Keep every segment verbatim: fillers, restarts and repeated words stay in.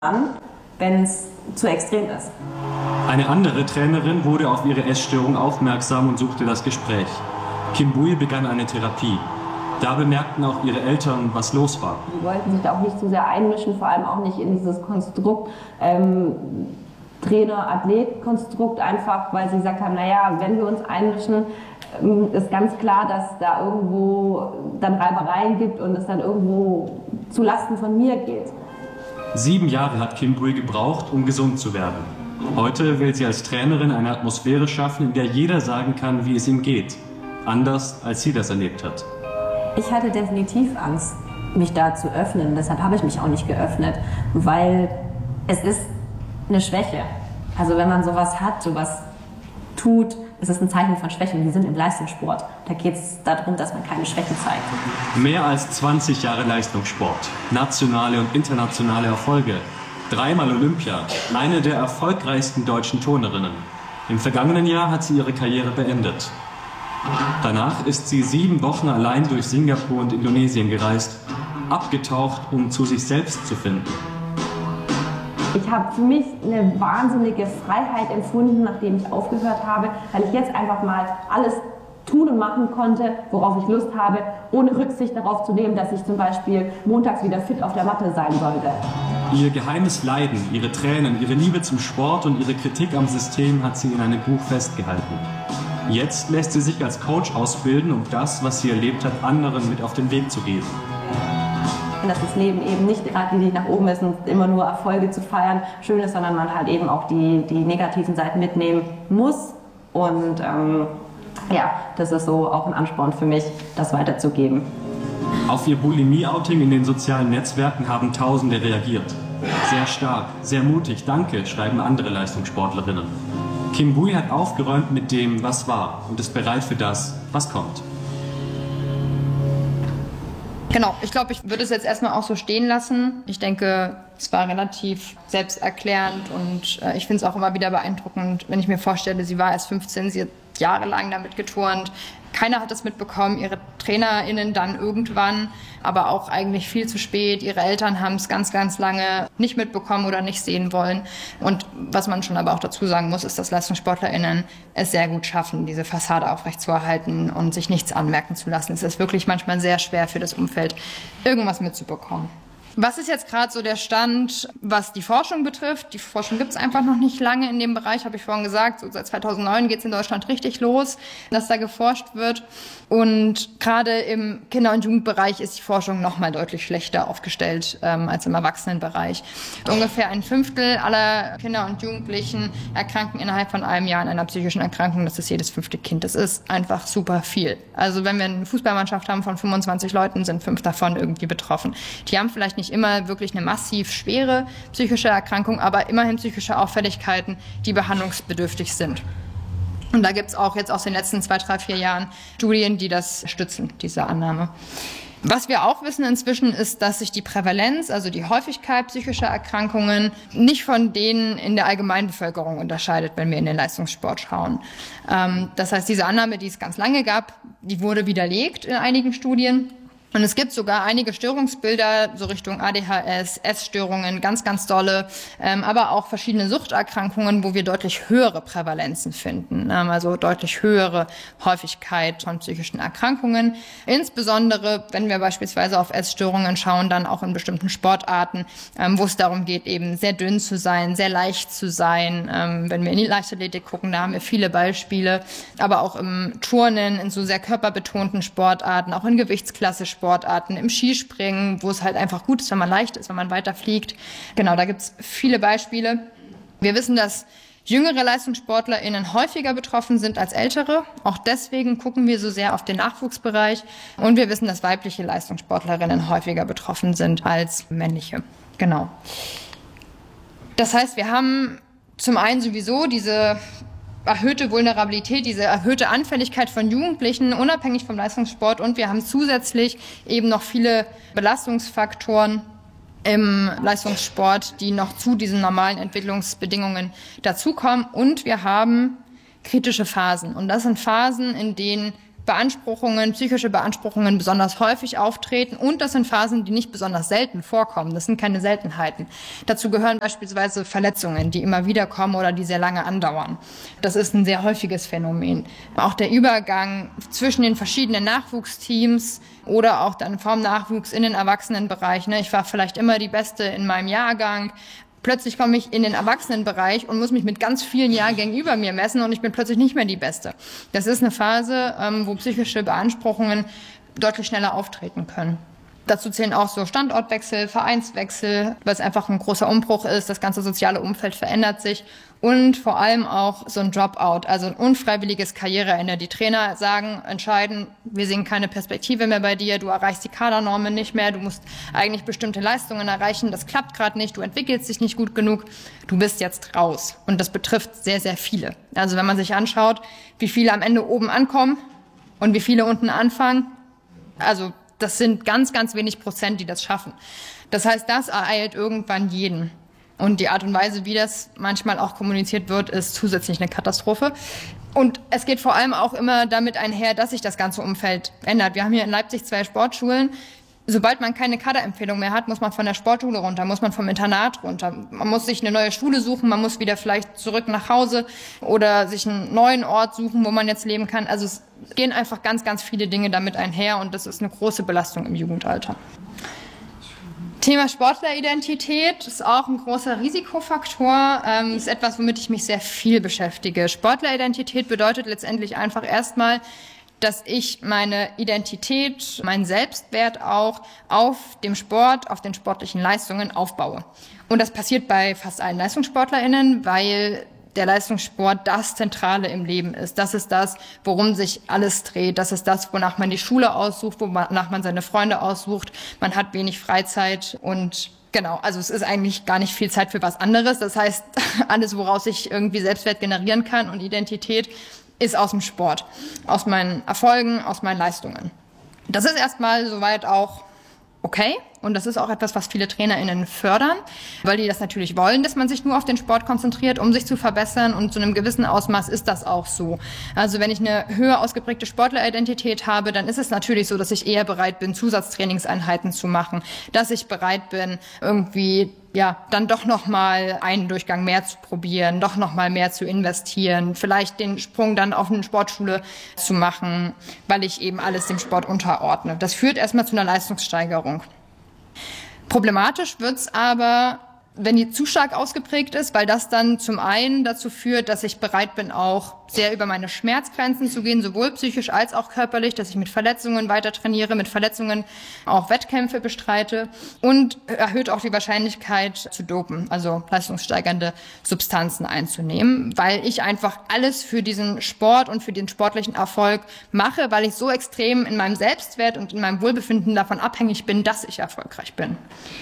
an, wenn es zu extrem ist. Eine andere Trainerin wurde auf ihre Essstörung aufmerksam und suchte das Gespräch. Kim Bui begann eine Therapie. Da bemerkten auch ihre Eltern, was los war. Die wollten sich da auch nicht zu sehr einmischen, vor allem auch nicht in dieses Konstrukt ähm, Trainer-Athlet-Konstrukt, einfach weil sie gesagt haben, naja, wenn wir uns einmischen, ähm, ist ganz klar, dass da irgendwo dann Reibereien gibt und es dann irgendwo zu Lasten von mir geht. Sieben Jahre hat Kim Bui gebraucht, um gesund zu werden. Heute will sie als Trainerin eine Atmosphäre schaffen, in der jeder sagen kann, wie es ihm geht. Anders, als sie das erlebt hat. Ich hatte definitiv Angst, mich da zu öffnen. Deshalb habe ich mich auch nicht geöffnet, weil es ist eine Schwäche. Also wenn man sowas hat, sowas tut, ist es ein Zeichen von Schwäche. Und die sind im Leistungssport. Da geht es darum, dass man keine Schwächen zeigt. Mehr als zwanzig Jahre Leistungssport, nationale und internationale Erfolge, dreimal Olympia, eine der erfolgreichsten deutschen Turnerinnen. Im vergangenen Jahr hat sie ihre Karriere beendet. Danach ist sie sieben Wochen allein durch Singapur und Indonesien gereist, abgetaucht, um zu sich selbst zu finden. Ich habe für mich eine wahnsinnige Freiheit empfunden, nachdem ich aufgehört habe, weil ich jetzt einfach mal alles tun und machen konnte, worauf ich Lust habe, ohne Rücksicht darauf zu nehmen, dass ich zum Beispiel montags wieder fit auf der Matte sein sollte. Ihr geheimes Leiden, ihre Tränen, ihre Liebe zum Sport und ihre Kritik am System hat sie in einem Buch festgehalten. Jetzt lässt sie sich als Coach ausbilden, um das, was sie erlebt hat, anderen mit auf den Weg zu geben. Und dass das Leben eben nicht geradlinig nach oben ist und immer nur Erfolge zu feiern schön ist, sondern man halt eben auch die, die negativen Seiten mitnehmen muss. Und ähm, ja, das ist so auch ein Ansporn für mich, das weiterzugeben. Auf ihr Bulimie-Outing in den sozialen Netzwerken haben Tausende reagiert. Sehr stark, sehr mutig, danke, schreiben andere Leistungssportlerinnen. Kim Bui hat aufgeräumt mit dem, was war, und ist bereit für das, was kommt. Genau, ich glaube, ich würde es jetzt erstmal auch so stehen lassen. Ich denke, es war relativ selbsterklärend und äh, ich finde es auch immer wieder beeindruckend, wenn ich mir vorstelle, sie war erst fünfzehn, sie hat jahrelang damit geturnt. Keiner hat das mitbekommen, ihre TrainerInnen dann irgendwann, aber auch eigentlich viel zu spät. Ihre Eltern haben es ganz, ganz lange nicht mitbekommen oder nicht sehen wollen. Und was man schon aber auch dazu sagen muss, ist, dass LeistungssportlerInnen es sehr gut schaffen, diese Fassade aufrechtzuerhalten und sich nichts anmerken zu lassen. Es ist wirklich manchmal sehr schwer für das Umfeld, irgendwas mitzubekommen. Was ist jetzt gerade so der Stand, was die Forschung betrifft? Die Forschung gibt es einfach noch nicht lange in dem Bereich, habe ich vorhin gesagt. So seit zweitausendneun geht es in Deutschland richtig los, dass da geforscht wird. Und gerade im Kinder- und Jugendbereich ist die Forschung noch mal deutlich schlechter aufgestellt ähm, als im Erwachsenenbereich. Ungefähr ein Fünftel aller Kinder und Jugendlichen erkranken innerhalb von einem Jahr an einer psychischen Erkrankung. Das ist jedes fünfte Kind. Das ist einfach super viel. Also wenn wir eine Fußballmannschaft haben von fünfundzwanzig Leuten, sind fünf davon irgendwie betroffen. Die haben vielleicht nicht immer wirklich eine massiv schwere psychische Erkrankung, aber immerhin psychische Auffälligkeiten, die behandlungsbedürftig sind. Und da gibt es auch jetzt aus den letzten zwei, drei, vier Jahren Studien, die das stützen, diese Annahme. Was wir auch wissen inzwischen ist, dass sich die Prävalenz, also die Häufigkeit psychischer Erkrankungen, nicht von denen in der Allgemeinbevölkerung unterscheidet, wenn wir in den Leistungssport schauen. Das heißt, diese Annahme, die es ganz lange gab, die wurde widerlegt in einigen Studien. Und es gibt sogar einige Störungsbilder, so Richtung A D H S, Essstörungen, ganz, ganz dolle, ähm, aber auch verschiedene Suchterkrankungen, wo wir deutlich höhere Prävalenzen finden, ähm, also deutlich höhere Häufigkeit von psychischen Erkrankungen. Insbesondere, wenn wir beispielsweise auf Essstörungen schauen, dann auch in bestimmten Sportarten, ähm, wo es darum geht, eben sehr dünn zu sein, sehr leicht zu sein. Ähm, wenn wir in die Leichtathletik gucken, da haben wir viele Beispiele, aber auch im Turnen, in so sehr körperbetonten Sportarten, auch in Gewichtsklasse Sportarten, im Skispringen, wo es halt einfach gut ist, wenn man leicht ist, wenn man weiter fliegt. Genau, da gibt es viele Beispiele. Wir wissen, dass jüngere LeistungssportlerInnen häufiger betroffen sind als ältere. Auch deswegen gucken wir so sehr auf den Nachwuchsbereich. Und wir wissen, dass weibliche Leistungssportlerinnen häufiger betroffen sind als männliche. Genau. Das heißt, wir haben zum einen sowieso diese erhöhte Vulnerabilität, diese erhöhte Anfälligkeit von Jugendlichen, unabhängig vom Leistungssport. Und wir haben zusätzlich eben noch viele Belastungsfaktoren im Leistungssport, die noch zu diesen normalen Entwicklungsbedingungen dazukommen. Und wir haben kritische Phasen. Und das sind Phasen, in denen Beanspruchungen, psychische Beanspruchungen besonders häufig auftreten und das sind Phasen, die nicht besonders selten vorkommen. Das sind keine Seltenheiten. Dazu gehören beispielsweise Verletzungen, die immer wieder kommen oder die sehr lange andauern. Das ist ein sehr häufiges Phänomen. Auch der Übergang zwischen den verschiedenen Nachwuchsteams oder auch dann vom Nachwuchs in den Erwachsenenbereich. Ich war vielleicht immer die Beste in meinem Jahrgang. Plötzlich komme ich in den Erwachsenenbereich und muss mich mit ganz vielen Jahrgängen über mir messen und ich bin plötzlich nicht mehr die Beste. Das ist eine Phase, wo psychische Beanspruchungen deutlich schneller auftreten können. Dazu zählen auch so Standortwechsel, Vereinswechsel, weil es einfach ein großer Umbruch ist. Das ganze soziale Umfeld verändert sich und vor allem auch so ein Dropout, also ein unfreiwilliges Karriereende. Die Trainer sagen, entscheiden, wir sehen keine Perspektive mehr bei dir, du erreichst die Kadernormen nicht mehr, du musst eigentlich bestimmte Leistungen erreichen, das klappt gerade nicht, du entwickelst dich nicht gut genug, du bist jetzt raus. Und das betrifft sehr, sehr viele. Also wenn man sich anschaut, wie viele am Ende oben ankommen und wie viele unten anfangen, also das sind ganz, ganz wenig Prozent, die das schaffen. Das heißt, das ereilt irgendwann jeden. Und die Art und Weise, wie das manchmal auch kommuniziert wird, ist zusätzlich eine Katastrophe. Und es geht vor allem auch immer damit einher, dass sich das ganze Umfeld ändert. Wir haben hier in Leipzig zwei Sportschulen. Sobald man keine Kaderempfehlung mehr hat, muss man von der Sportschule runter, muss man vom Internat runter. Man muss sich eine neue Schule suchen, man muss wieder vielleicht zurück nach Hause oder sich einen neuen Ort suchen, wo man jetzt leben kann. Also es gehen einfach ganz, ganz viele Dinge damit einher und das ist eine große Belastung im Jugendalter. Thema Sportleridentität ist auch ein großer Risikofaktor, ähm, ist etwas, womit ich mich sehr viel beschäftige. Sportleridentität bedeutet letztendlich einfach erstmal, dass ich meine Identität, meinen Selbstwert auch auf dem Sport, auf den sportlichen Leistungen aufbaue. Und das passiert bei fast allen LeistungssportlerInnen, weil der Leistungssport das Zentrale im Leben ist. Das ist das, worum sich alles dreht. Das ist das, wonach man die Schule aussucht, wonach man seine Freunde aussucht. Man hat wenig Freizeit und genau, also es ist eigentlich gar nicht viel Zeit für was anderes. Das heißt, alles, woraus ich irgendwie Selbstwert generieren kann und Identität, ist aus dem Sport, aus meinen Erfolgen, aus meinen Leistungen. Das ist erstmal soweit auch okay und das ist auch etwas, was viele TrainerInnen fördern, weil die das natürlich wollen, dass man sich nur auf den Sport konzentriert, um sich zu verbessern und zu einem gewissen Ausmaß ist das auch so. Also wenn ich eine höher ausgeprägte Sportleridentität habe, dann ist es natürlich so, dass ich eher bereit bin, Zusatztrainingseinheiten zu machen, dass ich bereit bin, irgendwie ja, dann doch noch mal einen Durchgang mehr zu probieren, doch noch mal mehr zu investieren, vielleicht den Sprung dann auf eine Sportschule zu machen, weil ich eben alles dem Sport unterordne. Das führt erstmal zu einer Leistungssteigerung. Problematisch wird's aber, wenn die zu stark ausgeprägt ist, weil das dann zum einen dazu führt, dass ich bereit bin, auch sehr über meine Schmerzgrenzen zu gehen, sowohl psychisch als auch körperlich, dass ich mit Verletzungen weiter trainiere, mit Verletzungen auch Wettkämpfe bestreite und erhöht auch die Wahrscheinlichkeit zu dopen, also leistungssteigernde Substanzen einzunehmen, weil ich einfach alles für diesen Sport und für den sportlichen Erfolg mache, weil ich so extrem in meinem Selbstwert und in meinem Wohlbefinden davon abhängig bin, dass ich erfolgreich bin.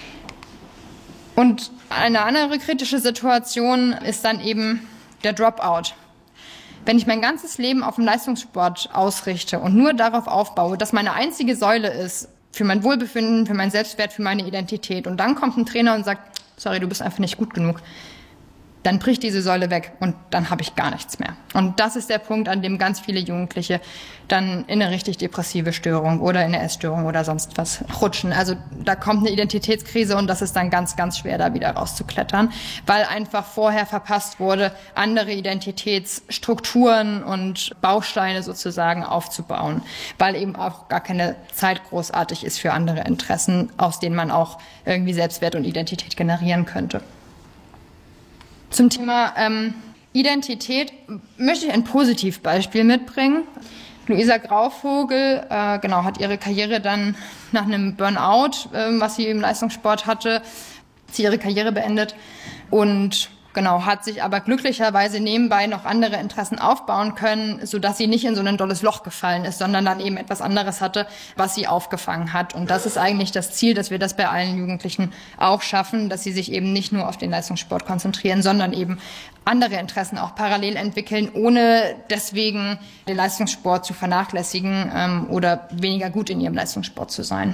Und eine andere kritische Situation ist dann eben der Dropout. Wenn ich mein ganzes Leben auf dem Leistungssport ausrichte und nur darauf aufbaue, dass meine einzige Säule ist für mein Wohlbefinden, für meinen Selbstwert, für meine Identität und dann kommt ein Trainer und sagt, sorry, du bist einfach nicht gut genug, dann bricht diese Säule weg und dann habe ich gar nichts mehr. Und das ist der Punkt, an dem ganz viele Jugendliche dann in eine richtig depressive Störung oder in eine Essstörung oder sonst was rutschen. Also da kommt eine Identitätskrise und das ist dann ganz, ganz schwer, da wieder rauszuklettern, weil einfach vorher verpasst wurde, andere Identitätsstrukturen und Bausteine sozusagen aufzubauen, weil eben auch gar keine Zeit großartig ist für andere Interessen, aus denen man auch irgendwie Selbstwert und Identität generieren könnte. Zum Thema ähm, Identität möchte ich ein Positivbeispiel mitbringen. Luisa Grauvogel äh, genau, hat ihre Karriere dann nach einem Burnout, äh, was sie im Leistungssport hatte, hat sie ihre Karriere beendet und genau, hat sich aber glücklicherweise nebenbei noch andere Interessen aufbauen können, sodass sie nicht in so ein dolles Loch gefallen ist, sondern dann eben etwas anderes hatte, was sie aufgefangen hat. Und das ist eigentlich das Ziel, dass wir das bei allen Jugendlichen auch schaffen, dass sie sich eben nicht nur auf den Leistungssport konzentrieren, sondern eben andere Interessen auch parallel entwickeln, ohne deswegen den Leistungssport zu vernachlässigen ähm, oder weniger gut in ihrem Leistungssport zu sein.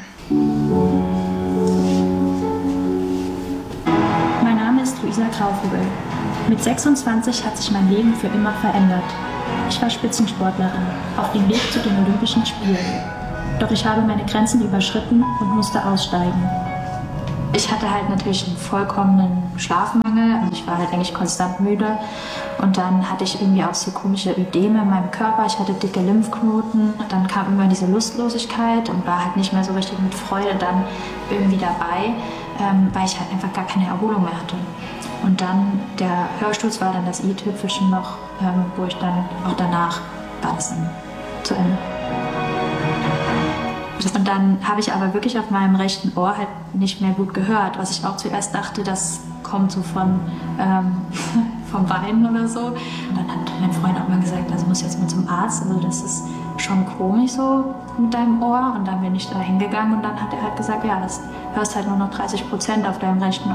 Luisa Grauvogel. Mit sechsundzwanzig hat sich mein Leben für immer verändert. Ich war Spitzensportlerin auf dem Weg zu den Olympischen Spielen. Doch ich habe meine Grenzen überschritten und musste aussteigen. Ich hatte halt natürlich einen vollkommenen Schlafmangel, also ich war halt eigentlich konstant müde und dann hatte ich irgendwie auch so komische Ödeme in meinem Körper, ich hatte dicke Lymphknoten, dann kam immer diese Lustlosigkeit und war halt nicht mehr so richtig mit Freude dann irgendwie dabei, ähm, weil ich halt einfach gar keine Erholung mehr hatte. Und dann der Hörsturz war dann das i-Tüpfelchen noch, ähm, wo ich dann auch danach war es dann zu Ende. Und dann habe ich aber wirklich auf meinem rechten Ohr halt nicht mehr gut gehört, was ich auch zuerst dachte, das kommt so von, ähm, vom Weinen oder so. Und dann hat mein Freund auch mal gesagt, also muss jetzt mal zum Arzt, also das ist schon komisch so mit deinem Ohr. Und dann bin ich da hingegangen und dann hat er halt gesagt, ja, das hörst halt nur noch dreißig Prozent auf deinem rechten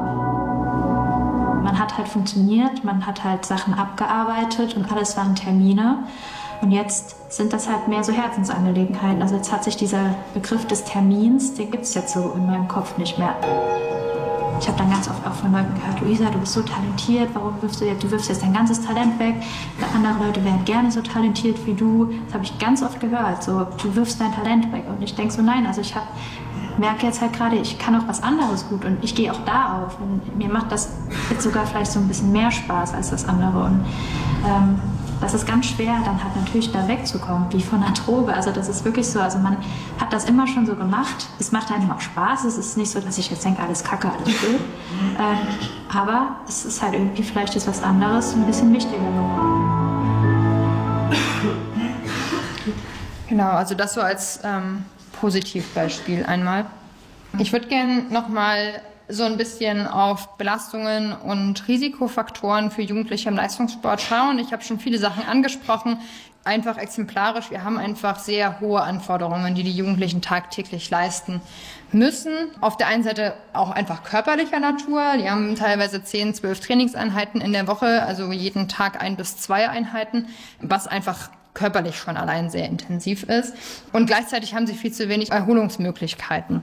Ohr. Man hat halt funktioniert, man hat halt Sachen abgearbeitet und alles waren Termine. Und jetzt sind das halt mehr so Herzensangelegenheiten. Also jetzt hat sich dieser Begriff des Termins, den gibt es jetzt so in meinem Kopf nicht mehr. Ich habe dann ganz oft auch von Leuten gehört, Luisa, du bist so talentiert, warum wirfst du jetzt, du wirfst jetzt dein ganzes Talent weg? Andere Leute wären gerne so talentiert wie du. Das habe ich ganz oft gehört, so, du wirfst dein Talent weg. Und ich denke so, nein, also ich habe merke jetzt halt gerade, ich kann auch was anderes gut und ich gehe auch da auf. Und mir macht das jetzt sogar vielleicht so ein bisschen mehr Spaß als das andere. Und ähm, das ist ganz schwer, dann halt natürlich da wegzukommen, wie von einer Droge. Also das ist wirklich so, also man hat das immer schon so gemacht. Es macht einem auch Spaß. Es ist nicht so, dass ich jetzt denke, alles Kacke, alles blöd. Ähm, aber es ist halt irgendwie vielleicht jetzt was anderes, ein bisschen wichtiger geworden. Genau, also das so als ähm, Positivbeispiel einmal. Ich würde gerne nochmal so ein bisschen auf Belastungen und Risikofaktoren für Jugendliche im Leistungssport schauen. Ich habe schon viele Sachen angesprochen, einfach exemplarisch. Wir haben einfach sehr hohe Anforderungen, die die Jugendlichen tagtäglich leisten müssen. Auf der einen Seite auch einfach körperlicher Natur. Die haben teilweise zehn, zwölf Trainingseinheiten in der Woche, also jeden Tag ein bis zwei Einheiten, was einfach körperlich schon allein sehr intensiv ist. Und gleichzeitig haben sie viel zu wenig Erholungsmöglichkeiten.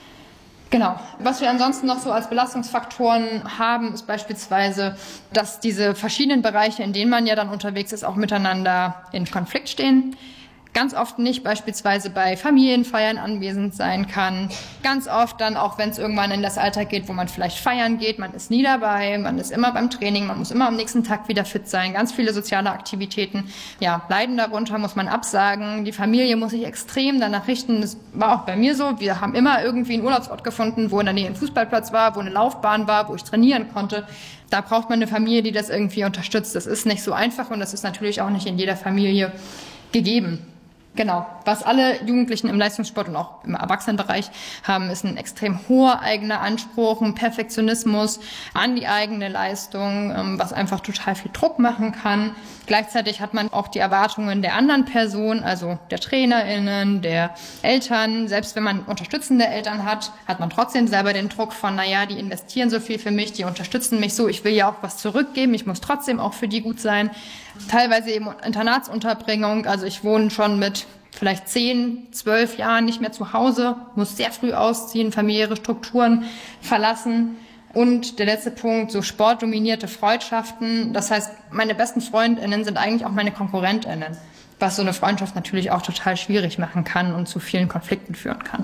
Genau. Was wir ansonsten noch so als Belastungsfaktoren haben, ist beispielsweise, dass diese verschiedenen Bereiche, in denen man ja dann unterwegs ist, auch miteinander in Konflikt stehen. Ganz oft nicht beispielsweise bei Familienfeiern anwesend sein kann. Ganz oft dann auch, wenn es irgendwann in das Alter geht, wo man vielleicht feiern geht, man ist nie dabei, man ist immer beim Training, man muss immer am nächsten Tag wieder fit sein. Ganz viele soziale Aktivitäten, ja, leiden darunter, muss man absagen. Die Familie muss sich extrem danach richten. Das war auch bei mir so. Wir haben immer irgendwie einen Urlaubsort gefunden, wo in der Nähe ein Fußballplatz war, wo eine Laufbahn war, wo ich trainieren konnte. Da braucht man eine Familie, die das irgendwie unterstützt. Das ist nicht so einfach und das ist natürlich auch nicht in jeder Familie gegeben. Genau. Was alle Jugendlichen im Leistungssport und auch im Erwachsenenbereich haben, ist ein extrem hoher eigener Anspruch, ein Perfektionismus an die eigene Leistung, was einfach total viel Druck machen kann. Gleichzeitig hat man auch die Erwartungen der anderen Personen, also der TrainerInnen, der Eltern. Selbst wenn man unterstützende Eltern hat, hat man trotzdem selber den Druck von, naja, die investieren so viel für mich, die unterstützen mich so, ich will ja auch was zurückgeben, ich muss trotzdem auch für die gut sein. Teilweise eben Internatsunterbringung, also ich wohne schon mit vielleicht zehn, zwölf Jahren nicht mehr zu Hause, muss sehr früh ausziehen, familiäre Strukturen verlassen. Und der letzte Punkt, so sportdominierte Freundschaften. Das heißt, meine besten FreundInnen sind eigentlich auch meine KonkurrentInnen, was so eine Freundschaft natürlich auch total schwierig machen kann und zu vielen Konflikten führen kann.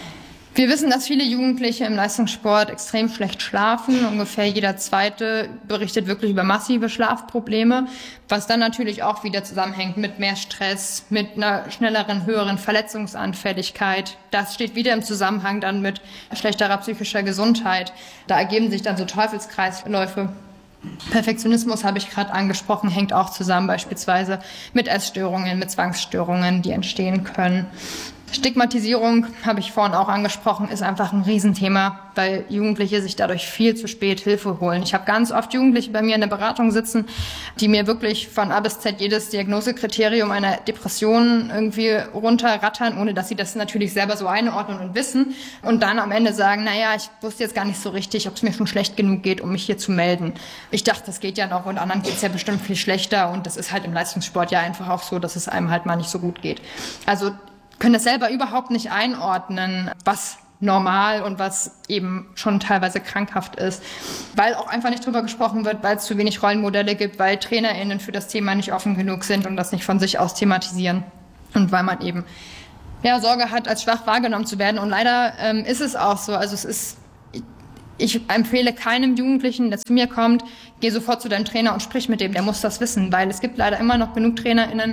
Wir wissen, dass viele Jugendliche im Leistungssport extrem schlecht schlafen. Ungefähr jeder Zweite berichtet wirklich über massive Schlafprobleme, was dann natürlich auch wieder zusammenhängt mit mehr Stress, mit einer schnelleren, höheren Verletzungsanfälligkeit. Das steht wieder im Zusammenhang dann mit schlechterer psychischer Gesundheit. Da ergeben sich dann so Teufelskreisläufe. Perfektionismus habe ich gerade angesprochen, hängt auch zusammen beispielsweise mit Essstörungen, mit Zwangsstörungen, die entstehen können. Stigmatisierung, habe ich vorhin auch angesprochen, ist einfach ein Riesenthema, weil Jugendliche sich dadurch viel zu spät Hilfe holen. Ich habe ganz oft Jugendliche bei mir in der Beratung sitzen, die mir wirklich von A bis Z jedes Diagnosekriterium einer Depression irgendwie runterrattern, ohne dass sie das natürlich selber so einordnen und wissen. Und dann am Ende sagen, naja, ich wusste jetzt gar nicht so richtig, ob es mir schon schlecht genug geht, um mich hier zu melden. Ich dachte, das geht ja noch und anderen geht es ja bestimmt viel schlechter. Und das ist halt im Leistungssport ja einfach auch so, dass es einem halt mal nicht so gut geht. Also können das selber überhaupt nicht einordnen, was normal und was eben schon teilweise krankhaft ist, weil auch einfach nicht drüber gesprochen wird, weil es zu wenig Rollenmodelle gibt, weil TrainerInnen für das Thema nicht offen genug sind und das nicht von sich aus thematisieren und weil man eben ja, Sorge hat, als schwach wahrgenommen zu werden. Und leider ähm, ist es auch so. Also es ist, ich empfehle keinem Jugendlichen, der zu mir kommt, geh sofort zu deinem Trainer und sprich mit dem, der muss das wissen, weil es gibt leider immer noch genug TrainerInnen,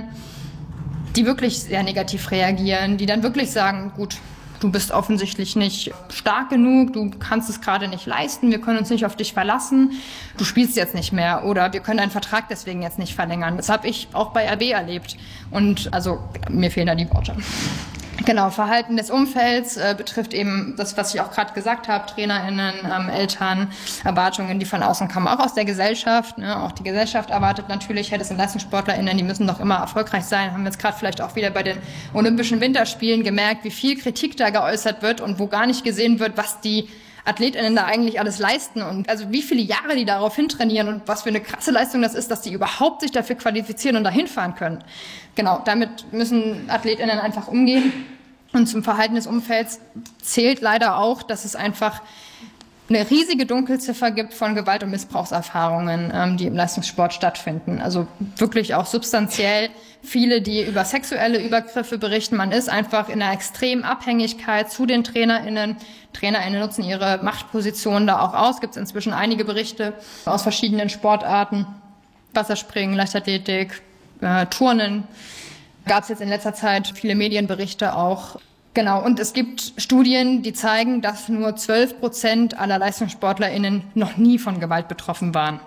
die wirklich sehr negativ reagieren, die dann wirklich sagen, gut, du bist offensichtlich nicht stark genug, du kannst es gerade nicht leisten, wir können uns nicht auf dich verlassen, du spielst jetzt nicht mehr oder wir können deinen Vertrag deswegen jetzt nicht verlängern. Das habe ich auch bei R B erlebt und also mir fehlen da die Worte. Genau, Verhalten des Umfelds äh, betrifft eben das, was ich auch gerade gesagt habe, TrainerInnen, ähm, Eltern, Erwartungen, die von außen kommen, auch aus der Gesellschaft. Ne? Auch die Gesellschaft erwartet natürlich, hey, das sind LeistungssportlerInnen, die müssen doch immer erfolgreich sein. Haben wir jetzt gerade vielleicht auch wieder bei den Olympischen Winterspielen gemerkt, wie viel Kritik da geäußert wird und wo gar nicht gesehen wird, was die AthletInnen da eigentlich alles leisten und also wie viele Jahre die darauf hintrainieren und was für eine krasse Leistung das ist, dass die überhaupt sich dafür qualifizieren und dahin fahren können. Genau, damit müssen AthletInnen einfach umgehen. Und zum Verhalten des Umfelds zählt leider auch, dass es einfach eine riesige Dunkelziffer gibt von Gewalt- und Missbrauchserfahrungen, ähm, die im Leistungssport stattfinden. Also wirklich auch substanziell viele, die über sexuelle Übergriffe berichten. Man ist einfach in einer extremen Abhängigkeit zu den TrainerInnen. TrainerInnen nutzen ihre Machtpositionen da auch aus. Gibt es inzwischen einige Berichte aus verschiedenen Sportarten. Wasserspringen, Leichtathletik, äh, Turnen. Gab es jetzt in letzter Zeit viele Medienberichte auch. Genau, und es gibt Studien, die zeigen, dass nur zwölf Prozent aller LeistungssportlerInnen noch nie von Gewalt betroffen waren.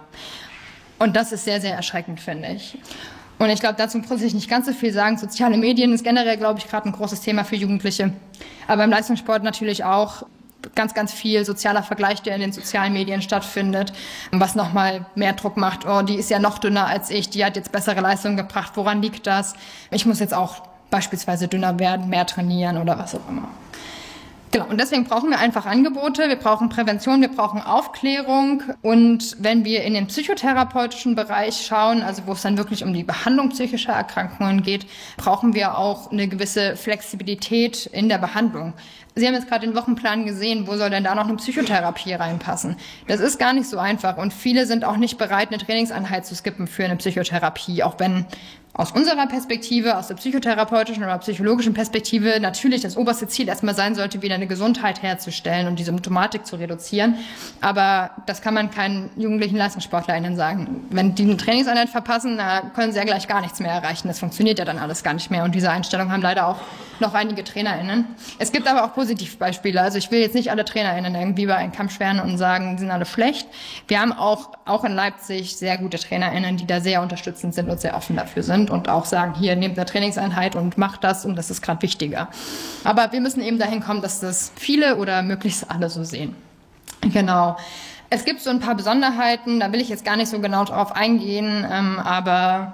Und das ist sehr, sehr erschreckend, finde ich. Und ich glaube, dazu muss ich nicht ganz so viel sagen. Soziale Medien ist generell, glaube ich, gerade ein großes Thema für Jugendliche. Aber im Leistungssport natürlich auch ganz, ganz viel sozialer Vergleich, der in den sozialen Medien stattfindet, was nochmal mehr Druck macht. Oh, die ist ja noch dünner als ich, die hat jetzt bessere Leistungen gebracht. Woran liegt das? Ich muss jetzt auch beispielsweise dünner werden, mehr trainieren oder was auch immer. Genau, und deswegen brauchen wir einfach Angebote, wir brauchen Prävention, wir brauchen Aufklärung und wenn wir in den psychotherapeutischen Bereich schauen, also wo es dann wirklich um die Behandlung psychischer Erkrankungen geht, brauchen wir auch eine gewisse Flexibilität in der Behandlung. Sie haben jetzt gerade den Wochenplan gesehen, wo soll denn da noch eine Psychotherapie reinpassen? Das ist gar nicht so einfach und viele sind auch nicht bereit, eine Trainingseinheit zu skippen für eine Psychotherapie, auch wenn aus unserer Perspektive, aus der psychotherapeutischen oder psychologischen Perspektive natürlich das oberste Ziel erstmal sein sollte, wieder eine Gesundheit herzustellen und die Symptomatik zu reduzieren. Aber das kann man keinen jugendlichen LeistungssportlerInnen sagen. Wenn die eine Trainingseinheit verpassen, da können sie ja gleich gar nichts mehr erreichen. Das funktioniert ja dann alles gar nicht mehr. Und diese Einstellung haben leider auch noch einige TrainerInnen. Es gibt aber auch Positivbeispiele. Also ich will jetzt nicht alle TrainerInnen irgendwie bei einem Kampf schweren und sagen, die sind alle schlecht. Wir haben auch, auch in Leipzig sehr gute TrainerInnen, die da sehr unterstützend sind und sehr offen dafür sind und auch sagen, hier, nehmt eine Trainingseinheit und macht das und das ist gerade wichtiger. Aber wir müssen eben dahin kommen, dass das viele oder möglichst alle so sehen. Genau. Es gibt so ein paar Besonderheiten, da will ich jetzt gar nicht so genau drauf eingehen, ähm, aber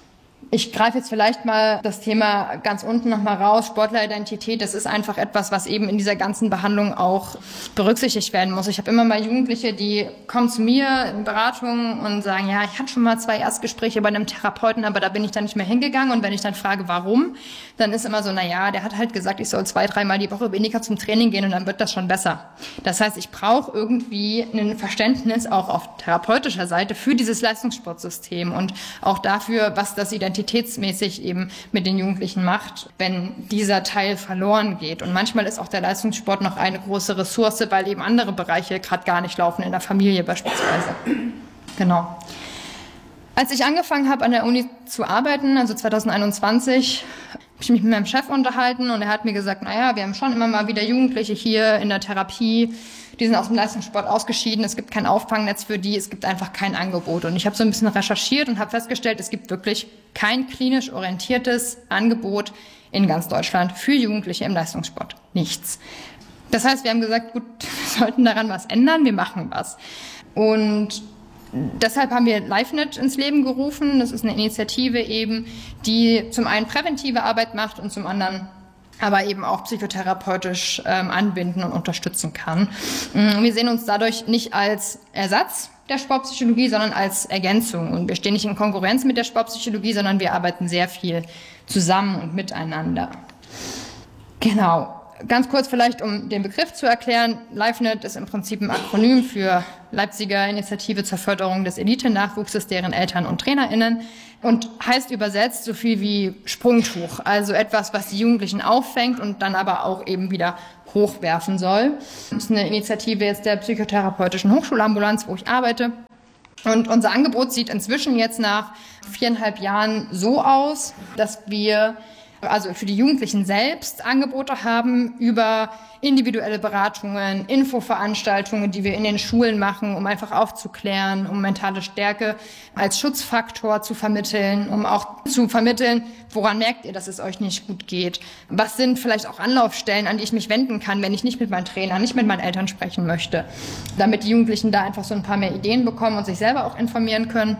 ich greife jetzt vielleicht mal das Thema ganz unten nochmal raus. Sportleridentität, das ist einfach etwas, was eben in dieser ganzen Behandlung auch berücksichtigt werden muss. Ich habe immer mal Jugendliche, die kommen zu mir in Beratungen und sagen, ja, ich hatte schon mal zwei Erstgespräche bei einem Therapeuten, aber da bin ich dann nicht mehr hingegangen. Und wenn ich dann frage, warum, dann ist immer so, na ja, der hat halt gesagt, ich soll zwei, dreimal die Woche weniger zum Training gehen und dann wird das schon besser. Das heißt, ich brauche irgendwie ein Verständnis auch auf therapeutischer Seite für dieses Leistungssportsystem und auch dafür, was das identitätsmäßig eben mit den Jugendlichen macht, wenn dieser Teil verloren geht. Und manchmal ist auch der Leistungssport noch eine große Ressource, weil eben andere Bereiche gerade gar nicht laufen, in der Familie beispielsweise. Genau. Als ich angefangen habe, an der Uni zu arbeiten, also zwanzig einundzwanzig, habe ich mich mit meinem Chef unterhalten und er hat mir gesagt, naja, wir haben schon immer mal wieder Jugendliche hier in der Therapie, die sind aus dem Leistungssport ausgeschieden, es gibt kein Auffangnetz für die, es gibt einfach kein Angebot. Und ich habe so ein bisschen recherchiert und habe festgestellt, es gibt wirklich kein klinisch orientiertes Angebot in ganz Deutschland für Jugendliche im Leistungssport. Nichts. Das heißt, wir haben gesagt, gut, wir sollten daran was ändern, wir machen was. Und deshalb haben wir LiveNet ins Leben gerufen. Das ist eine Initiative eben, die zum einen präventive Arbeit macht und zum anderen aber eben auch psychotherapeutisch ähm, anbinden und unterstützen kann. Wir sehen uns dadurch nicht als Ersatz der Sportpsychologie, sondern als Ergänzung. Und wir stehen nicht in Konkurrenz mit der Sportpsychologie, sondern wir arbeiten sehr viel zusammen und miteinander. Genau. Ganz kurz vielleicht, um den Begriff zu erklären. LiveNet ist im Prinzip ein Akronym für Leipziger Initiative zur Förderung des Elite-Nachwuchses, deren Eltern und TrainerInnen und heißt übersetzt so viel wie Sprungtuch. Also etwas, was die Jugendlichen auffängt und dann aber auch eben wieder hochwerfen soll. Das ist eine Initiative jetzt der Psychotherapeutischen Hochschulambulanz, wo ich arbeite. Und unser Angebot sieht inzwischen jetzt nach viereinhalb Jahren so aus, dass wir also für die Jugendlichen selbst Angebote haben über individuelle Beratungen, Infoveranstaltungen, die wir in den Schulen machen, um einfach aufzuklären, um mentale Stärke als Schutzfaktor zu vermitteln, um auch zu vermitteln, woran merkt ihr, dass es euch nicht gut geht? Was sind vielleicht auch Anlaufstellen, an die ich mich wenden kann, wenn ich nicht mit meinen Trainern, nicht mit meinen Eltern sprechen möchte, damit die Jugendlichen da einfach so ein paar mehr Ideen bekommen und sich selber auch informieren können.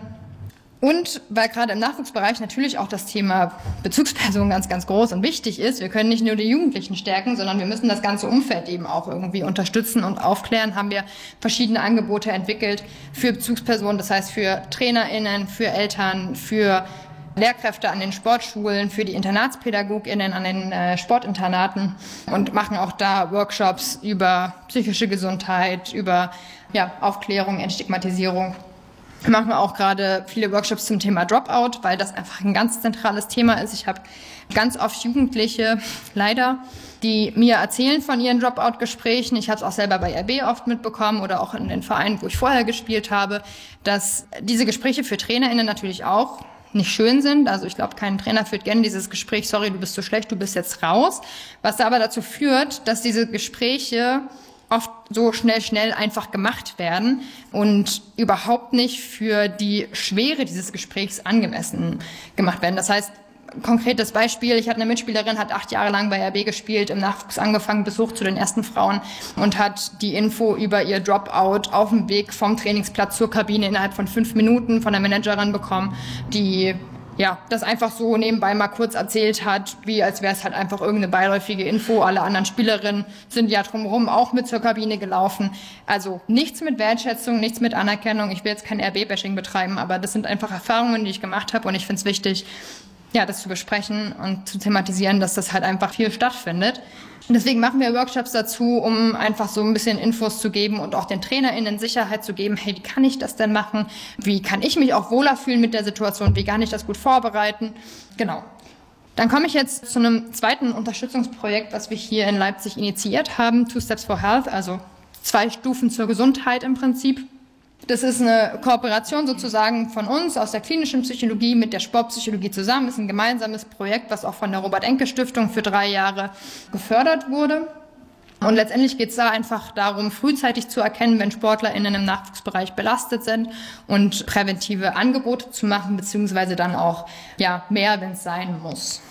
Und weil gerade im Nachwuchsbereich natürlich auch das Thema Bezugsperson ganz, ganz groß und wichtig ist, wir können nicht nur die Jugendlichen stärken, sondern wir müssen das ganze Umfeld eben auch irgendwie unterstützen und aufklären, haben wir verschiedene Angebote entwickelt für Bezugspersonen, das heißt für TrainerInnen, für Eltern, für Lehrkräfte an den Sportschulen, für die InternatspädagogInnen an den äh, Sportinternaten und machen auch da Workshops über psychische Gesundheit, über ja, Aufklärung, Entstigmatisierung. Wir machen auch gerade viele Workshops zum Thema Dropout, weil das einfach ein ganz zentrales Thema ist. Ich habe ganz oft Jugendliche, leider, die mir erzählen von ihren Dropout-Gesprächen. Ich habe es auch selber bei R B oft mitbekommen oder auch in den Vereinen, wo ich vorher gespielt habe, dass diese Gespräche für TrainerInnen natürlich auch nicht schön sind. Also ich glaube, kein Trainer führt gerne dieses Gespräch, sorry, du bist so schlecht, du bist jetzt raus. Was da aber dazu führt, dass diese Gespräche oft so schnell, schnell einfach gemacht werden und überhaupt nicht für die Schwere dieses Gesprächs angemessen gemacht werden. Das heißt, konkretes Beispiel, ich hatte eine Mitspielerin, hat acht Jahre lang bei R B gespielt, im Nachwuchs angefangen bis hoch zu den ersten Frauen und hat die Info über ihr Dropout auf dem Weg vom Trainingsplatz zur Kabine innerhalb von fünf Minuten von der Managerin bekommen, die ja, das einfach so nebenbei mal kurz erzählt hat, wie als wäre es halt einfach irgendeine beiläufige Info. Alle anderen Spielerinnen sind ja drumherum auch mit zur Kabine gelaufen. Also nichts mit Wertschätzung, nichts mit Anerkennung. Ich will jetzt kein R B-Bashing betreiben, aber das sind einfach Erfahrungen, die ich gemacht habe und ich finde es wichtig, ja, das zu besprechen und zu thematisieren, dass das halt einfach viel stattfindet. Und deswegen machen wir Workshops dazu, um einfach so ein bisschen Infos zu geben und auch den TrainerInnen Sicherheit zu geben, hey, wie kann ich das denn machen? Wie kann ich mich auch wohler fühlen mit der Situation? Wie kann ich das gut vorbereiten? Genau. Dann komme ich jetzt zu einem zweiten Unterstützungsprojekt, was wir hier in Leipzig initiiert haben, Two Steps for Health, also zwei Stufen zur Gesundheit im Prinzip. Das ist eine Kooperation sozusagen von uns aus der klinischen Psychologie mit der Sportpsychologie zusammen. Das ist ein gemeinsames Projekt, was auch von der Robert-Enke-Stiftung für drei Jahre gefördert wurde. Und letztendlich geht es da einfach darum, frühzeitig zu erkennen, wenn SportlerInnen im Nachwuchsbereich belastet sind und präventive Angebote zu machen, beziehungsweise dann auch ja mehr, wenn es sein muss.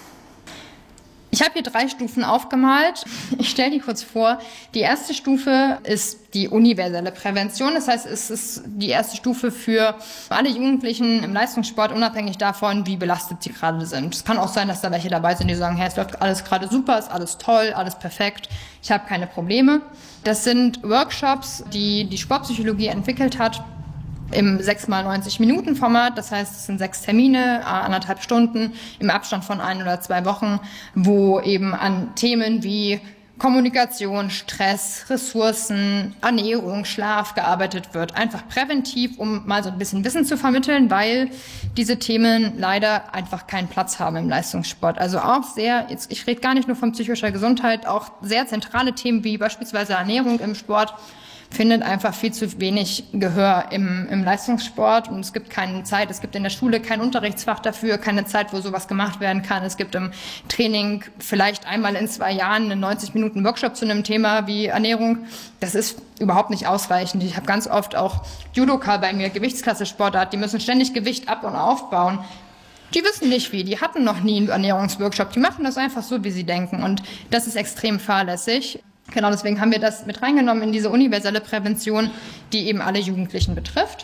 Ich habe hier drei Stufen aufgemalt. Ich stelle die kurz vor. Die erste Stufe ist die universelle Prävention. Das heißt, es ist die erste Stufe für alle Jugendlichen im Leistungssport, unabhängig davon, wie belastet sie gerade sind. Es kann auch sein, dass da welche dabei sind, die sagen, hey, es läuft alles gerade super, ist alles toll, alles perfekt, ich habe keine Probleme. Das sind Workshops, die die Sportpsychologie entwickelt hat, im sechs mal neunzig Minuten Format, das heißt, es sind sechs Termine, anderthalb Stunden im Abstand von ein oder zwei Wochen, wo eben an Themen wie Kommunikation, Stress, Ressourcen, Ernährung, Schlaf gearbeitet wird. Einfach präventiv, um mal so ein bisschen Wissen zu vermitteln, weil diese Themen leider einfach keinen Platz haben im Leistungssport. Also auch sehr, jetzt, ich rede gar nicht nur von psychischer Gesundheit, auch sehr zentrale Themen wie beispielsweise Ernährung im Sport findet einfach viel zu wenig Gehör im, im Leistungssport und es gibt keine Zeit, es gibt in der Schule kein Unterrichtsfach dafür, keine Zeit, wo sowas gemacht werden kann. Es gibt im Training vielleicht einmal in zwei Jahren einen neunzig Minuten Workshop zu einem Thema wie Ernährung. Das ist überhaupt nicht ausreichend. Ich habe ganz oft auch Judoka bei mir, Gewichtsklasse-Sportart, die müssen ständig Gewicht ab- und aufbauen. Die wissen nicht wie, die hatten noch nie einen Ernährungsworkshop, die machen das einfach so, wie sie denken und das ist extrem fahrlässig. Genau, deswegen haben wir das mit reingenommen in diese universelle Prävention, die eben alle Jugendlichen betrifft.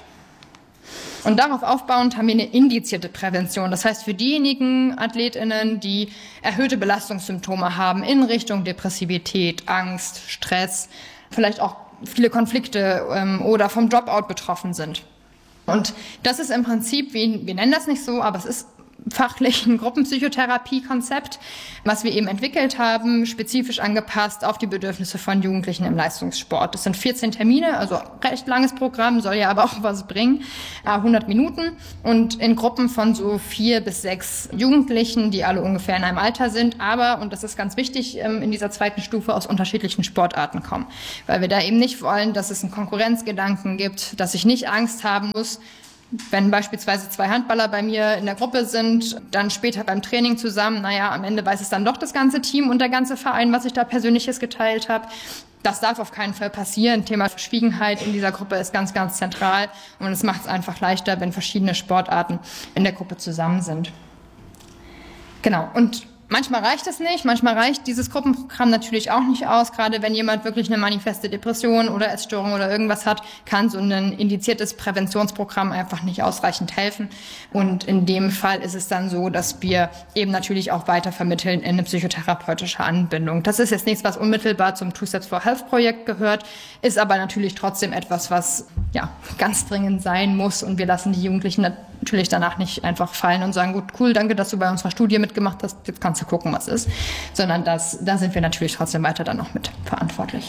Und darauf aufbauend haben wir eine indizierte Prävention. Das heißt, für diejenigen AthletInnen, die erhöhte Belastungssymptome haben in Richtung Depressivität, Angst, Stress, vielleicht auch viele Konflikte ähm, oder vom Dropout betroffen sind. Und das ist im Prinzip, wir, wir nennen das nicht so, aber es ist fachlichen Gruppenpsychotherapie-Konzept, was wir eben entwickelt haben, spezifisch angepasst auf die Bedürfnisse von Jugendlichen im Leistungssport. Das sind vierzehn Termine, also recht langes Programm, soll ja aber auch was bringen, hundert Minuten und in Gruppen von so vier bis sechs Jugendlichen, die alle ungefähr in einem Alter sind, aber, und das ist ganz wichtig, in dieser zweiten Stufe aus unterschiedlichen Sportarten kommen, weil wir da eben nicht wollen, dass es einen Konkurrenzgedanken gibt, dass ich nicht Angst haben muss, wenn beispielsweise zwei Handballer bei mir in der Gruppe sind, dann später beim Training zusammen, naja, am Ende weiß es dann doch das ganze Team und der ganze Verein, was ich da Persönliches geteilt habe. Das darf auf keinen Fall passieren. Thema Verschwiegenheit in dieser Gruppe ist ganz, ganz zentral und es macht es einfach leichter, wenn verschiedene Sportarten in der Gruppe zusammen sind. Genau, und manchmal reicht es nicht, manchmal reicht dieses Gruppenprogramm natürlich auch nicht aus. Gerade wenn jemand wirklich eine manifeste Depression oder Essstörung oder irgendwas hat, kann so ein indiziertes Präventionsprogramm einfach nicht ausreichend helfen. Und in dem Fall ist es dann so, dass wir eben natürlich auch weiter vermitteln in eine psychotherapeutische Anbindung. Das ist jetzt nichts, was unmittelbar zum Two Steps for Health Projekt gehört, ist aber natürlich trotzdem etwas, was ja ganz dringend sein muss. Und wir lassen die Jugendlichen natürlich danach nicht einfach fallen und sagen, gut, cool, danke, dass du bei unserer Studie mitgemacht hast, jetzt kannst du gucken, was ist, sondern das, da sind wir natürlich trotzdem weiter dann noch mit verantwortlich.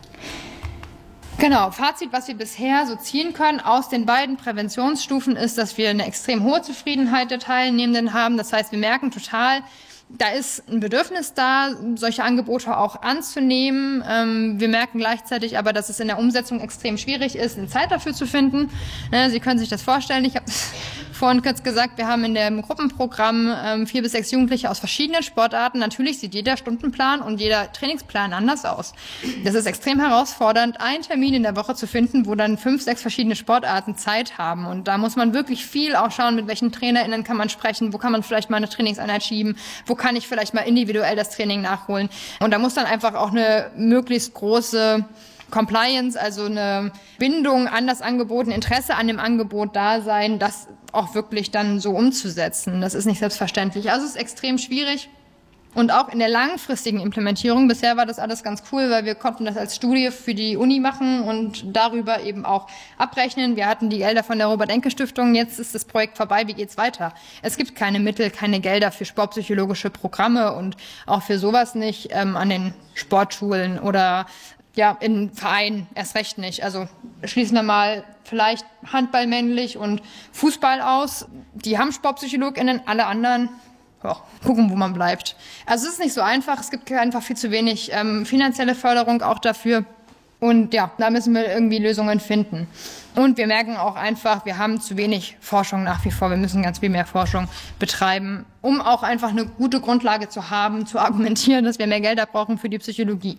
Genau, Fazit, was wir bisher so ziehen können aus den beiden Präventionsstufen ist, dass wir eine extrem hohe Zufriedenheit der Teilnehmenden haben. Das heißt, wir merken total, da ist ein Bedürfnis da, solche Angebote auch anzunehmen. Ähm, wir merken gleichzeitig aber, dass es in der Umsetzung extrem schwierig ist, eine Zeit dafür zu finden. Ne, Sie können sich das vorstellen. Ich habe vorhin kurz gesagt, wir haben in dem Gruppenprogramm ähm, vier bis sechs Jugendliche aus verschiedenen Sportarten. Natürlich sieht jeder Stundenplan und jeder Trainingsplan anders aus. Das ist extrem herausfordernd, einen Termin in der Woche zu finden, wo dann fünf, sechs verschiedene Sportarten Zeit haben. Und da muss man wirklich viel auch schauen, mit welchen TrainerInnen kann man sprechen, wo kann man vielleicht mal eine Trainingseinheit schieben, wo kann ich vielleicht mal individuell das Training nachholen. Und da muss dann einfach auch eine möglichst große Compliance, also eine Bindung an das Angebot, ein Interesse an dem Angebot da sein, das auch wirklich dann so umzusetzen. Das ist nicht selbstverständlich. Also es ist extrem schwierig. Und auch in der langfristigen Implementierung, bisher war das alles ganz cool, weil wir konnten das als Studie für die Uni machen und darüber eben auch abrechnen. Wir hatten die Gelder von der Robert-Enke-Stiftung, jetzt ist das Projekt vorbei, wie geht's weiter? Es gibt keine Mittel, keine Gelder für sportpsychologische Programme und auch für sowas nicht ähm, an den Sportschulen oder ja, in Vereinen erst recht nicht. Also schließen wir mal vielleicht Handball männlich und Fußball aus. Die haben SportpsychologInnen, alle anderen ja, gucken, wo man bleibt. Also es ist nicht so einfach. Es gibt einfach viel zu wenig ähm, finanzielle Förderung auch dafür. Und ja, da müssen wir irgendwie Lösungen finden. Und wir merken auch einfach, wir haben zu wenig Forschung nach wie vor. Wir müssen ganz viel mehr Forschung betreiben, um auch einfach eine gute Grundlage zu haben, zu argumentieren, dass wir mehr Gelder brauchen für die Psychologie.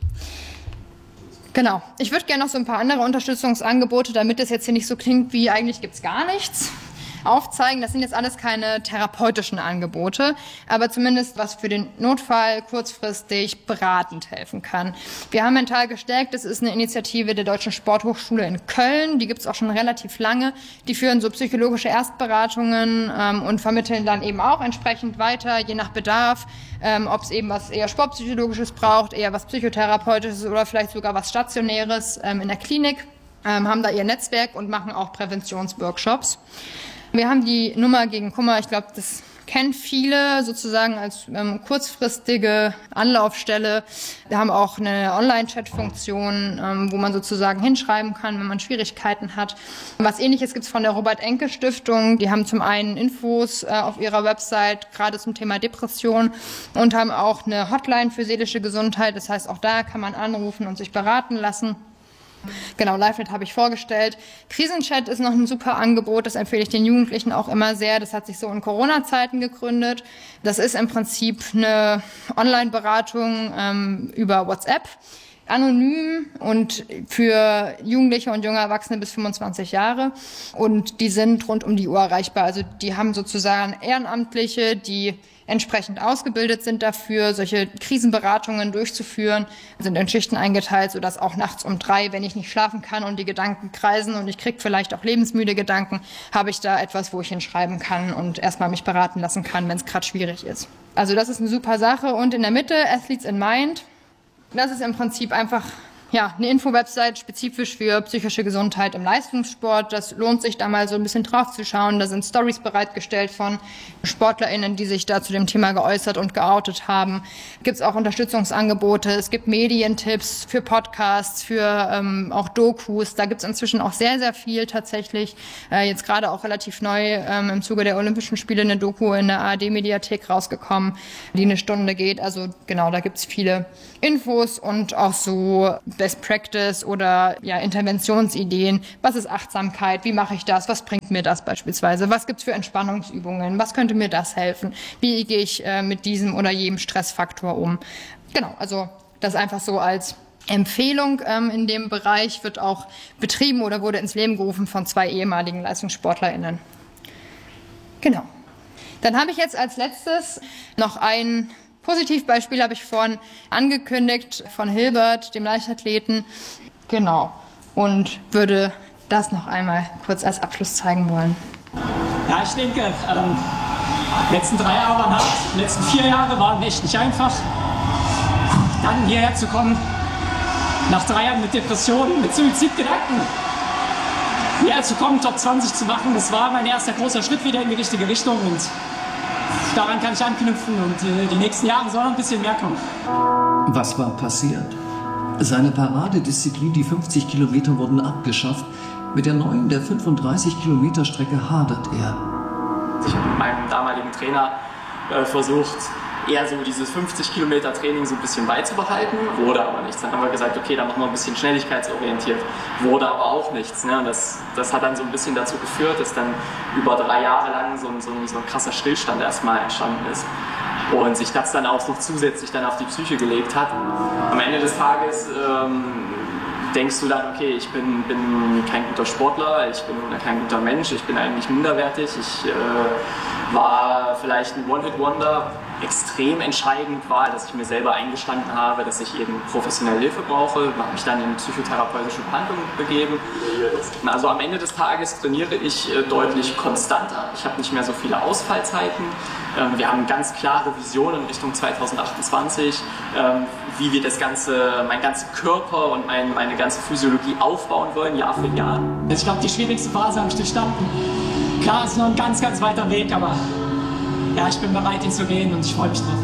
Genau. Ich würde gerne noch so ein paar andere Unterstützungsangebote, damit es jetzt hier nicht so klingt, wie eigentlich gibt's gar nichts, aufzeigen. Das sind jetzt alles keine therapeutischen Angebote, aber zumindest was für den Notfall kurzfristig beratend helfen kann. Wir haben Mental gestärkt, das ist eine Initiative der Deutschen Sporthochschule in Köln, die gibt's auch schon relativ lange. Die führen so psychologische Erstberatungen ähm, und vermitteln dann eben auch entsprechend weiter, je nach Bedarf, ähm, ob es eben was eher Sportpsychologisches braucht, eher was Psychotherapeutisches oder vielleicht sogar was Stationäres ähm, in der Klinik, ähm, haben da ihr Netzwerk und machen auch Präventionsworkshops. Wir haben die Nummer gegen Kummer, ich glaube, das kennen viele sozusagen als ähm, kurzfristige Anlaufstelle. Wir haben auch eine Online-Chat-Funktion, ähm, wo man sozusagen hinschreiben kann, wenn man Schwierigkeiten hat. Was Ähnliches gibt's von der Robert-Enke-Stiftung. Die haben zum einen Infos äh, auf ihrer Website, gerade zum Thema Depression, und haben auch eine Hotline für seelische Gesundheit. Das heißt, auch da kann man anrufen und sich beraten lassen. Genau, LiveNet habe ich vorgestellt. Krisenchat ist noch ein super Angebot, das empfehle ich den Jugendlichen auch immer sehr. Das hat sich so in Corona-Zeiten gegründet. Das ist im Prinzip eine Online-Beratung ähm, über WhatsApp, anonym und für Jugendliche und junge Erwachsene bis fünfundzwanzig Jahre. Und die sind rund um die Uhr erreichbar. Also die haben sozusagen Ehrenamtliche, die entsprechend ausgebildet sind dafür, solche Krisenberatungen durchzuführen, sind in Schichten eingeteilt, sodass auch nachts um drei, wenn ich nicht schlafen kann und die Gedanken kreisen und ich kriege vielleicht auch lebensmüde Gedanken, habe ich da etwas, wo ich hinschreiben kann und erstmal mich beraten lassen kann, wenn es gerade schwierig ist. Also das ist eine super Sache. Und in der Mitte, Athletes in Mind, das ist im Prinzip einfach ja, eine Info-Website spezifisch für psychische Gesundheit im Leistungssport. Das lohnt sich, da mal so ein bisschen drauf zu schauen. Da sind Stories bereitgestellt von SportlerInnen, die sich da zu dem Thema geäußert und geoutet haben. Gibt es auch Unterstützungsangebote, es gibt Medientipps für Podcasts, für ähm, auch Dokus. Da gibt es inzwischen auch sehr, sehr viel tatsächlich. Äh, jetzt gerade auch relativ neu ähm, im Zuge der Olympischen Spiele eine Doku in der A R D-Mediathek rausgekommen, die eine Stunde geht. Also genau, da gibt es viele Infos und auch so Best Practice oder ja, Interventionsideen. Was ist Achtsamkeit? Wie mache ich das? Was bringt mir das beispielsweise? Was gibt's für Entspannungsübungen? Was könnte mir das helfen? Wie gehe ich äh, mit diesem oder jedem Stressfaktor um? Genau, also das einfach so als Empfehlung ähm, in dem Bereich wird auch betrieben oder wurde ins Leben gerufen von zwei ehemaligen LeistungssportlerInnen. Genau. Dann habe ich jetzt als letztes noch ein Positivbeispiel, habe ich vorhin angekündigt, von Hilbert, dem Leichtathleten. Genau. Und würde das noch einmal kurz als Abschluss zeigen wollen. Ja, ich denke, ähm, die letzten drei Jahre waren hart, die letzten vier Jahre waren echt nicht einfach. Dann hierher zu kommen, nach drei Jahren mit Depressionen, mit Suizidgedanken, hierher zu kommen, Top zwanzig zu machen, das war mein erster großer Schritt wieder in die richtige Richtung und daran kann ich anknüpfen und äh, die nächsten Jahre soll noch ein bisschen mehr kommen. Was war passiert? Seine Paradedisziplin, die fünfzig Kilometer, wurden abgeschafft. Mit der neuen, der fünfunddreißig Kilometer Strecke hadert er. Ich habe mit meinem damaligen Trainer äh, versucht, eher so dieses fünfzig Kilometer Training so ein bisschen beizubehalten, wurde aber nichts. Dann haben wir gesagt, okay, dann machen wir ein bisschen schnelligkeitsorientiert, wurde aber auch nichts. Ne? Und das, das hat dann so ein bisschen dazu geführt, dass dann über drei Jahre lang so ein, so ein, so ein krasser Stillstand erstmal entstanden ist. Und sich das dann auch noch zusätzlich dann auf die Psyche gelegt hat. Am Ende des Tages ähm, denkst du dann, okay, ich bin, bin kein guter Sportler, ich bin kein guter Mensch, ich bin eigentlich minderwertig, ich äh, war vielleicht ein One-Hit-Wonder. Extrem entscheidend war, dass ich mir selber eingestanden habe, dass ich eben professionelle Hilfe brauche, habe mich dann in psychotherapeutische Behandlung begeben. Also am Ende des Tages trainiere ich deutlich konstanter, ich habe nicht mehr so viele Ausfallzeiten. Wir haben ganz klare Visionen in Richtung zwanzig achtundzwanzig, wie wir das Ganze, meinen ganzen Körper und mein, meine ganze Physiologie aufbauen wollen, Jahr für Jahr. Ich glaube, die schwierigste Phase habe ich durchstanden. Klar, es ist noch ein ganz, ganz weiter Weg, aber ja, ich bin bereit, ihn zu gehen und ich freue mich drauf.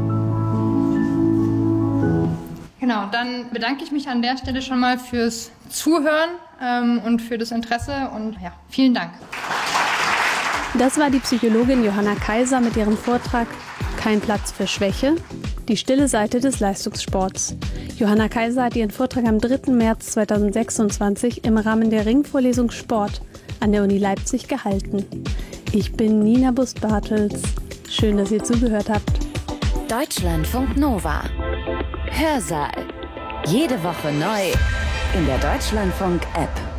Genau, dann bedanke ich mich an der Stelle schon mal fürs Zuhören ähm, und für das Interesse und ja, vielen Dank. Das war die Psychologin Johanna Kaiser mit ihrem Vortrag Kein Platz für Schwäche, die stille Seite des Leistungssports. Johanna Kaiser hat ihren Vortrag am dritten März zweitausendsechsundzwanzig im Rahmen der Ringvorlesung Sport an der Uni Leipzig gehalten. Ich bin Nina Bust-Bartels. Schön, dass ihr zugehört habt. Deutschlandfunk Nova. Hörsaal. Jede Woche neu in der Deutschlandfunk-App.